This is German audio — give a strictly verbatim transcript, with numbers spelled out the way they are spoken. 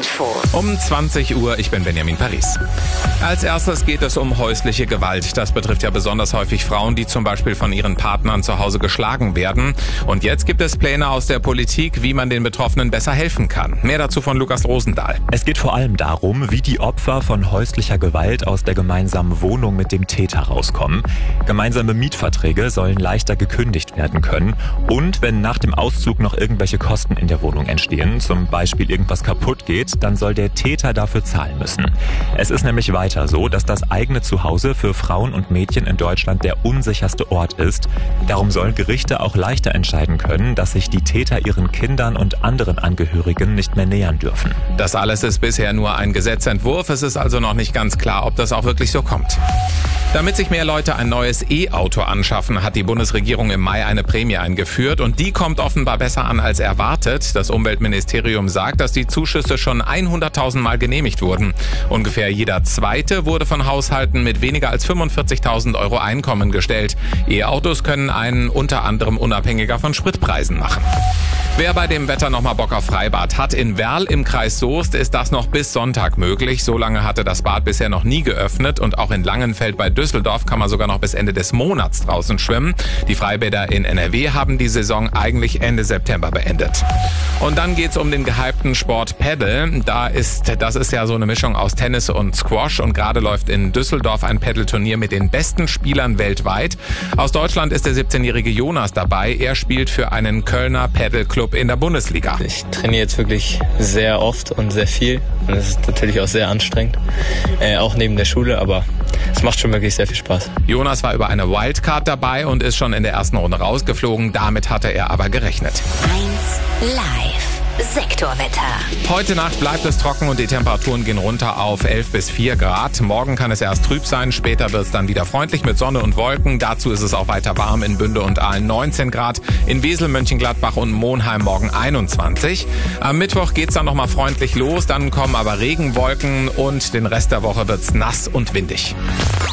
Info. Um zwanzig Uhr, ich bin Benjamin Paris. Als erstes geht es um häusliche Gewalt. Das betrifft ja besonders häufig Frauen, die zum Beispiel von ihren Partnern zu Hause geschlagen werden. Und jetzt gibt es Pläne aus der Politik, wie man den Betroffenen besser helfen kann. Mehr dazu von Lukas Rosendahl. Es geht vor allem darum, wie die Opfer von häuslicher Gewalt aus der gemeinsamen Wohnung mit dem Täter rauskommen. Gemeinsame Mietverträge sollen leichter gekündigt werden können. Und wenn nach dem Auszug noch irgendwelche Kosten in der Wohnung entstehen, zum Beispiel irgendwas kaputt geht, dann soll der Täter dafür zahlen müssen. Es ist nämlich weiter so, dass das eigene Zuhause für Frauen und Mädchen in Deutschland der unsicherste Ort ist. Darum sollen Gerichte auch leichter entscheiden können, dass sich die Täter ihren Kindern und anderen Angehörigen nicht mehr nähern dürfen. Das alles ist bisher nur ein Gesetzentwurf. Es ist also noch nicht ganz klar, ob das auch wirklich so kommt. Damit sich mehr Leute ein neues E-Auto anschaffen, hat die Bundesregierung im Mai eine Prämie eingeführt und die kommt offenbar besser an als erwartet. Das Umweltministerium sagt, dass die Zuschüsse schon hunderttausend Mal genehmigt wurden. Ungefähr jeder zweite wurde von Haushalten mit weniger als fünfundvierzigtausend Euro Einkommen gestellt. E-Autos können einen unter anderem unabhängiger von Spritpreisen machen. Wer bei dem Wetter nochmal Bock auf Freibad hat, in Werl im Kreis Soest ist das noch bis Sonntag möglich. So lange hatte das Bad bisher noch nie geöffnet und auch in Langenfeld bei Düsseldorf kann man sogar noch bis Ende des Monats draußen schwimmen. Die Freibäder in N R W haben die Saison eigentlich Ende September beendet. Und dann geht's um den gehypten Sport Paddle. Da ist, das ist ja so eine Mischung aus Tennis und Squash und gerade läuft in Düsseldorf ein Paddle-Turnier mit den besten Spielern weltweit. Aus Deutschland ist der siebzehnjährige Jonas dabei. Er spielt für einen Kölner Paddle-Club in der Bundesliga. Ich trainiere jetzt wirklich sehr oft und sehr viel und es ist natürlich auch sehr anstrengend, äh, auch neben der Schule, aber es macht schon wirklich sehr viel Spaß. Jonas war über eine Wildcard dabei und ist schon in der ersten Runde rausgeflogen. Damit hatte er aber gerechnet. eins Live. Sektorwetter. Heute Nacht bleibt es trocken und die Temperaturen gehen runter auf elf bis vier Grad. Morgen kann es erst trüb sein, später wird es dann wieder freundlich mit Sonne und Wolken. Dazu ist es auch weiter warm in Bünde und Aalen neunzehn Grad, in Wesel, Mönchengladbach und Monheim morgen einundzwanzig. Am Mittwoch geht's dann nochmal freundlich los, dann kommen aber Regenwolken und den Rest der Woche wird's nass und windig.